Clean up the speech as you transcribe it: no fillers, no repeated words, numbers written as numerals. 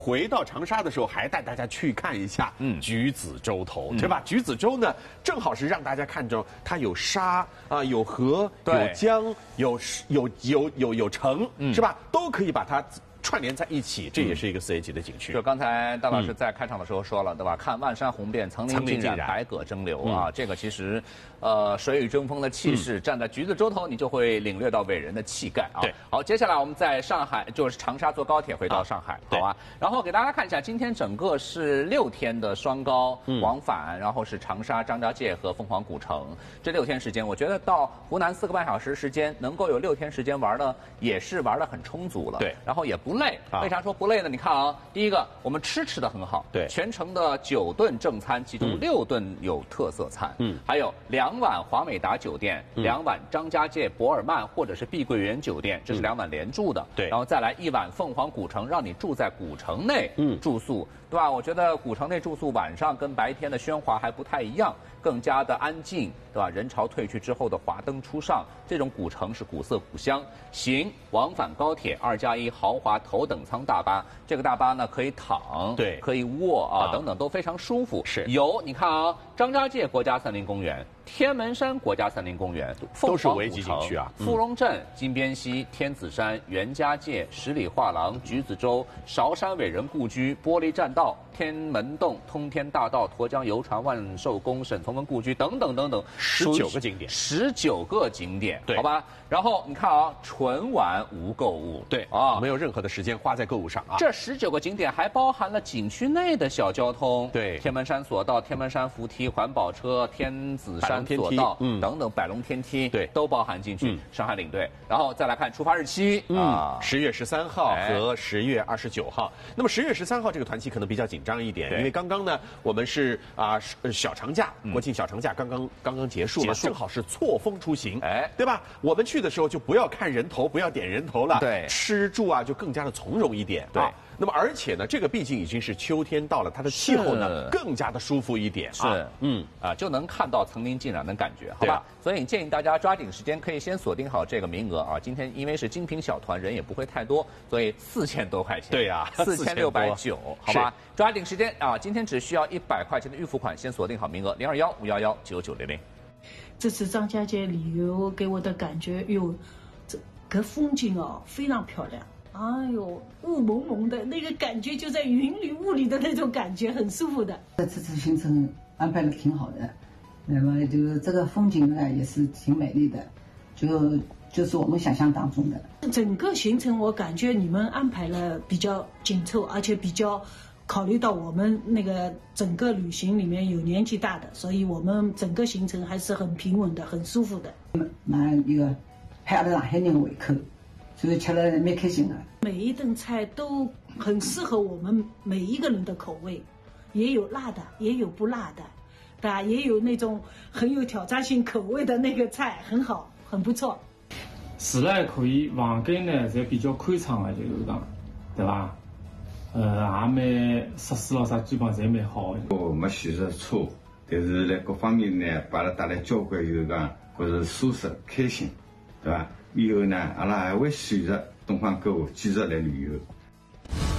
回到长沙的时候，还带大家去看一下橘子洲头，对吧？橘子洲呢，正好是让大家看着它有沙啊，有河，有江，有城，是吧？都可以把它串联在一起，这也是一个4A级的景区。 就刚才大老师在开场的时候说了，对吧？看万山红遍，层林尽染，百舸争流啊！这个其实，水雨争锋的气势，站在橘子洲头，你就会领略到伟人的气概啊。对，好，接下来我们在上海，就是长沙坐高铁回到上海，好吧？然后给大家看一下，今天整个是6天的双高往返，然后是长沙、张家界和凤凰古城这6天时间，我觉得到湖南4个半小时时间，能够有6天时间玩的，也是玩的很充足了。对，然后也不累。为啥说不累呢？你看啊，第一个，我们吃得很好，对，全程的9顿正餐，其中6顿有特色餐，还有2晚华美达酒店，2晚张家界博尔曼或者是碧桂园酒店，这是2晚连住的，对，然后再来1晚凤凰古城，让你住在古城内住宿，对吧？我觉得古城内住宿晚上跟白天的喧哗还不太一样，更加的安静，对吧？人潮退去之后的华灯初上，这种古城是古色古香。行，往返高铁2+1豪华头等舱大巴，这个大巴呢可以躺，对，可以卧啊，等等都非常舒服。是有，你看啊，张家界国家森林公园、天门山国家森林公园都是5A级景区啊。 芙蓉镇、金边溪、天子山、袁家界、十里画廊、橘子洲、韶山伟人故居、玻璃栈道、天门洞、通天大道、沱江游船、万寿宫、沈从文故居等等等等 ，19个景点 ，19个景点，对，好吧。然后你看啊，纯玩无购物， 对啊，没有任何的时间花在购物上啊。 这19个景点还包含了景区内的小交通，对，天门山索道、天门山扶梯、环保车、天子山索道等等百龙天梯，对，都包含进去。上海领队，然后再来看出发日期啊 ，10月13号和10月29号。那么10月13号这个团期可能比较紧张一点，因为刚刚呢，我们是小长假，国庆小长假刚刚结束嘛，正好是错峰出行，对吧？我们去的时候就不要看人头，不要点人头了，对，吃住啊就更加的从容一点，对。那么而且呢，这个毕竟已经是秋天到了，它的气候呢更加的舒服一点， 是，就能看到层林尽染的感觉，好吧？所以建议大家抓紧时间，可以先锁定好这个名额啊。今天因为是精品小团，人也不会太多，所以4000多块钱， 对呀 ，4690，好吧？抓紧时间啊！今天只需要100块钱的预付款，先锁定好名额，021-511-9900。 这次张家界旅游给我的感觉，这个风景哦非常漂亮。哎呦，雾蒙蒙的那个感觉，就在云里雾里的那种感觉，很舒服的。 这次行程安排的挺好的，那么就这个风景呢也是挺美丽的，就是我们想象当中的。 整个行程我感觉你们安排了比较紧凑，而且比较考虑到我们那个整个旅行里面有年纪大的，所以我们整个行程还是很平稳的，很舒服的。 那一个派阿拉上海人的胃口。所以吃了蛮开心的。 每一顿菜都很适合我们每一个人的口味，也有辣的，也有不辣的，对吧？也有那种很有挑战性口味的那个菜，很好，很不错。 住了还可以，房间呢侪比较宽敞的，就是讲，对吧？也蛮设施咯啥，基本上侪蛮好的。 我没选择错，但是在各方面呢，把它带来交关，就是讲觉着舒适开心，对吧？以后呢，阿拉还会选择东方购物继续来旅游。